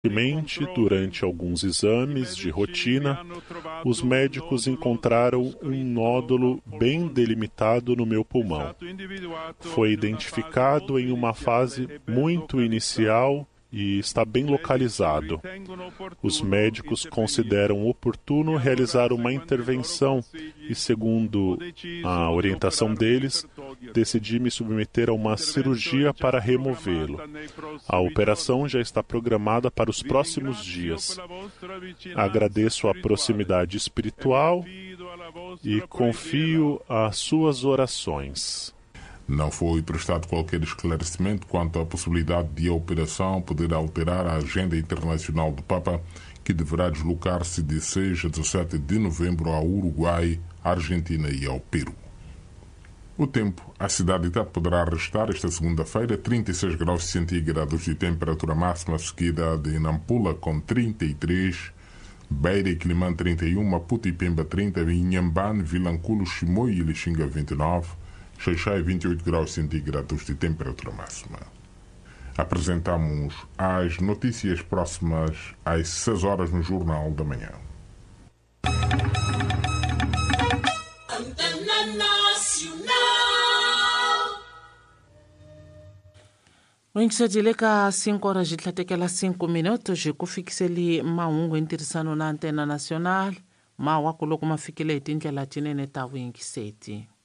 Durante alguns exames de rotina, os médicos encontraram um nódulo bem delimitado no meu pulmão. Foi identificado em uma fase muito inicial e está bem localizado. Os médicos consideram oportuno realizar uma intervenção e, segundo a orientação deles, decidi me submeter a uma cirurgia para removê-lo. A operação já está programada para os próximos dias. Agradeço a proximidade espiritual e confio às suas orações. Não foi prestado qualquer esclarecimento quanto à possibilidade de a operação poder alterar a agenda internacional do Papa, que deverá deslocar-se de 6 a 17 de novembro ao Uruguai, à Argentina e ao Peru. O tempo. A cidade poderá registrar esta segunda-feira 36 graus centígrados de temperatura máxima, seguida de Nampula com 33, Beira e Quilimane 31, Maputo e Pemba 30, Inhambane, Vilanculo, Chimoio e Lixinga 29, Xaixai 28 graus centígrados de temperatura máxima. Apresentamos as notícias próximas às 6 horas no Jornal da Manhã. Wingisadile ka 5 horas de tlatekela 5 minutos ku fikiseli mahungu hi ntirhisano na Antena Nacional mawa ku loko ma fikile hi tindlela tinene ta wingiseti.